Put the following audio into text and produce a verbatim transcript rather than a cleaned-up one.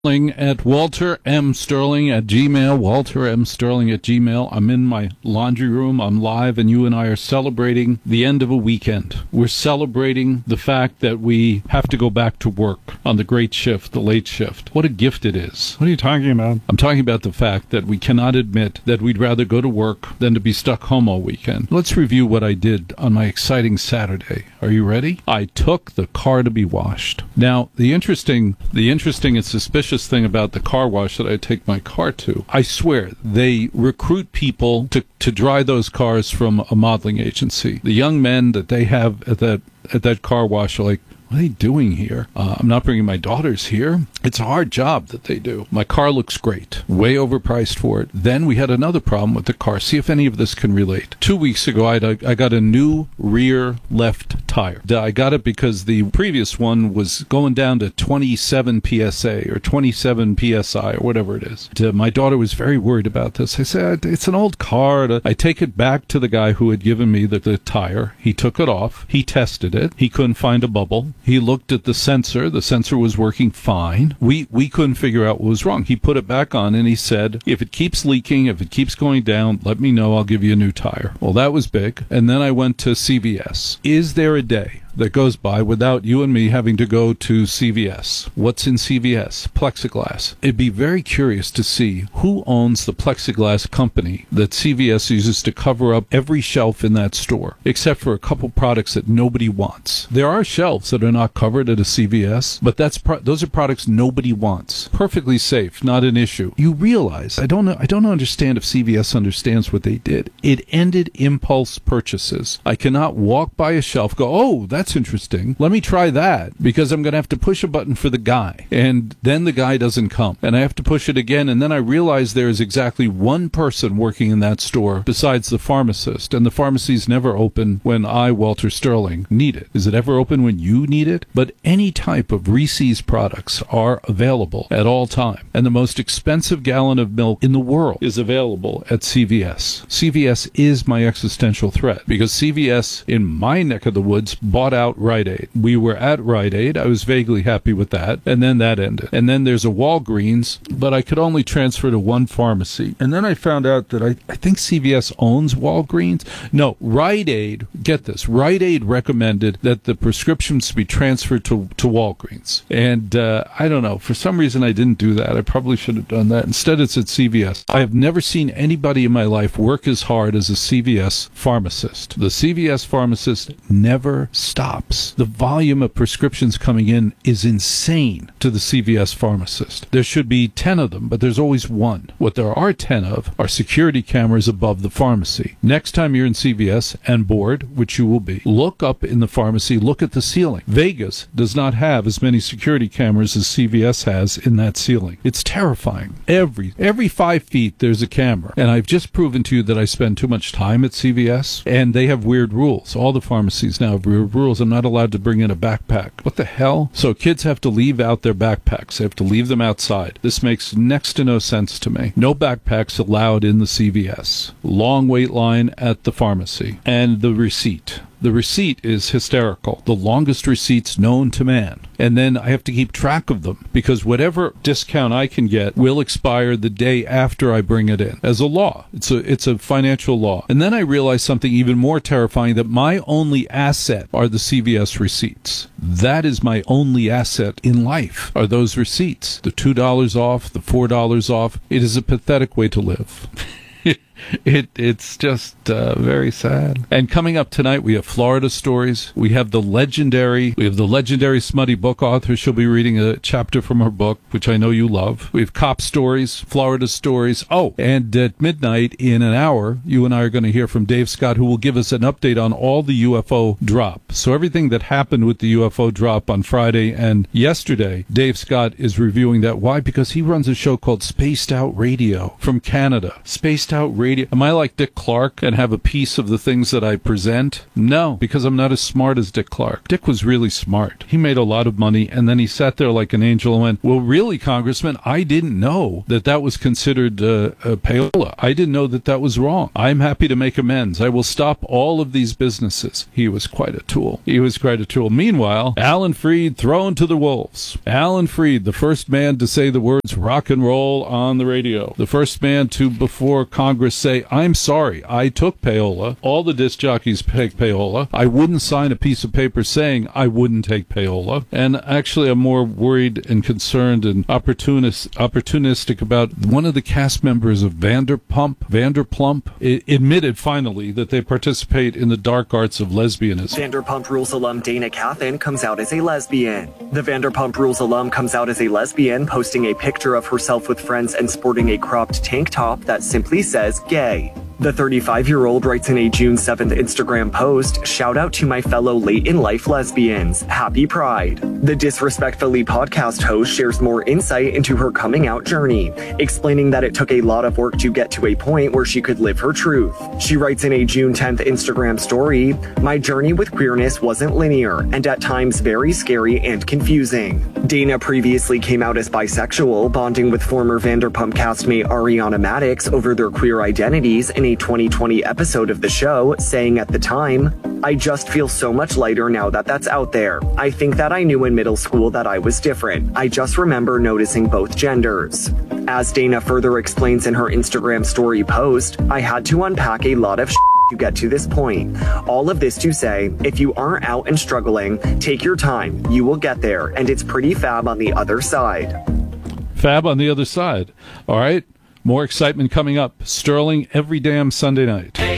At Walter M. Sterling at Gmail, Walter M. Sterling at Gmail. I'm in my laundry room. I'm live, and you and I are celebrating the end of a weekend. We're celebrating the fact that we have to go back to work on the great shift, the late shift. What a gift it is. What are you talking about? I'm talking about the fact that we cannot admit that we'd rather go to work than to be stuck home all weekend. Let's review what I did on my exciting Saturday. Are you ready? I took the car to be washed. Now, the interesting, the interesting and suspicious thing about the car wash that I take my car to, I swear, they recruit people to, to dry those cars from a modeling agency. The young men that they have at that at that car wash are like, what are they doing here? Uh, I'm not bringing my daughters here. It's a hard job that they do. My car looks great. Way overpriced for it. Then we had another problem with the car. See if any of this can relate. Two weeks ago, I, I got a new rear left tire. I got it because the previous one was going down to twenty-seven P S A or twenty-seven P S I or whatever it is. And, uh, my daughter was very worried about this. I said, it's an old car. I take it back to the guy who had given me the, the tire. He took it off. He tested it. He couldn't find a bubble. He looked at the sensor. The sensor was working fine. We we couldn't figure out what was wrong. He put it back on and he said, if it keeps leaking, if it keeps going down, let me know. I'll give you a new tire. Well, that was big. And then I went to C V S. Is there a day that goes by without you and me having to go to C V S? What's in C V S? Plexiglass. It'd be very curious to see who owns the plexiglass company that C V S uses to cover up every shelf in that store, except for a couple products that nobody wants. There are shelves that are not covered at a C V S, but that's pro- those are products nobody wants. Perfectly safe, not an issue. You realize, I don't know, I don't understand if C V S understands what they did. It ended impulse purchases. I cannot walk by a shelf, go, oh, that's That's interesting. Let me try that, because I'm going to have to push a button for the guy, and then the guy doesn't come, and I have to push it again, and then I realize there is exactly one person working in that store besides the pharmacist, and the pharmacy's never open when I, Walter Sterling, need it. Is it ever open when you need it? But any type of Reese's products are available at all time, and the most expensive gallon of milk in the world is available at C V S. C V S is my existential threat, because C V S in my neck of the woods bought out Rite Aid. We were at Rite Aid. I was vaguely happy with that. And then that ended. And then there's a Walgreens, but I could only transfer to one pharmacy. And then I found out that I, I think C V S owns Walgreens. No, Rite Aid, get this, Rite Aid recommended that the prescriptions be transferred to, to Walgreens. And uh, I don't know, for some reason I didn't do that. I probably should have done that. Instead, it's at C V S. I have never seen anybody in my life work as hard as a C V S pharmacist. The C V S pharmacist never stops. The volume of prescriptions coming in is insane to the C V S pharmacist. There should be ten of them, but there's always one. What there are ten of are security cameras above the pharmacy. Next time you're in C V S and bored, which you will be, look up in the pharmacy, look at the ceiling. Vegas does not have as many security cameras as C V S has in that ceiling. It's terrifying. Every every five feet there's a camera. And I've just proven to you that I spend too much time at C V S, and they have weird rules. All the pharmacies now have weird rules. I'm not allowed to bring in a backpack. What the hell? So kids have to leave out their backpacks. They have to leave them outside. This makes next to no sense to me. No backpacks allowed in the C V S. Long wait line at the pharmacy. And the receipt. The receipt is hysterical. The longest receipts known to man. And then I have to keep track of them, because whatever discount I can get will expire the day after I bring it in. As a law. It's a it's a financial law. And then I realized something even more terrifying, that my only asset are the C V S receipts. That is my only asset in life, are those receipts. The two dollars off, the four dollars off. It is a pathetic way to live. It It's just uh, very sad. And coming up tonight, we have Florida stories. We have the legendary, we have the legendary Smutty book author. She'll be reading a chapter from her book, which I know you love. We have cop stories, Florida stories. Oh, and at midnight, in an hour, you and I are going to hear from Dave Scott, who will give us an update on all the U F O drop. So everything that happened with the U F O drop on Friday and yesterday, Dave Scott is reviewing that. Why? Because he runs a show called Spaced Out Radio from Canada. Spaced Out Radio. radio? Am I like Dick Clark and have a piece of the things that I present? No, because I'm not as smart as Dick Clark. Dick was really smart. He made a lot of money, and then he sat there like an angel and went, well, really, Congressman, I didn't know that that was considered uh, a payola. I didn't know that that was wrong. I'm happy to make amends. I will stop all of these businesses. He was quite a tool. He was quite a tool. Meanwhile, Alan Freed thrown to the wolves. Alan Freed, the first man to say the words rock and roll on the radio. The first man to, before Congress, say, I'm sorry, I took payola. All the disc jockeys take payola. I wouldn't sign a piece of paper saying I wouldn't take payola. And actually, I'm more worried and concerned and opportunist, opportunistic about one of the cast members of Vanderpump, Vanderplump, I- admitted finally that they participate in the dark arts of lesbianism. Vanderpump Rules alum Dana Cathan comes out as a lesbian. The Vanderpump Rules alum comes out as a lesbian, posting a picture of herself with friends and sporting a cropped tank top that simply says gay. The thirty-five-year-old writes in a June seventh Instagram post, shout out to my fellow late-in-life lesbians. Happy Pride. The Disrespectfully podcast host shares more insight into her coming-out journey, explaining that it took a lot of work to get to a point where she could live her truth. She writes in a June tenth Instagram story, my journey with queerness wasn't linear, and at times very scary and confusing. Dana previously came out as bisexual, bonding with former Vanderpump castmate Ariana Madix over their queer identities in a twenty twenty episode of the show, saying at the time, I just feel so much lighter now that that's out there. I think that I knew in middle school that I was different. I just remember noticing both genders. As Dana further explains in her Instagram story post, I had to unpack a lot of shit to get to this point. All of this to say, if you aren't out and struggling, take your time. You will get there, and it's pretty fab on the other side. Fab on the other side. All right. More excitement coming up. Sterling every damn Sunday night.